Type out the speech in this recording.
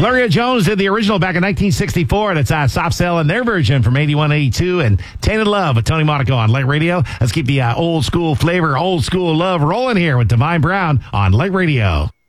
Gloria Jones did the original back in 1964, and it's Soft Cell and their version from 81-82, and Tainted Love with Tony Monaco on Light Radio. Let's keep the old school flavor, old school love rolling here with Divine Brown on Light Radio.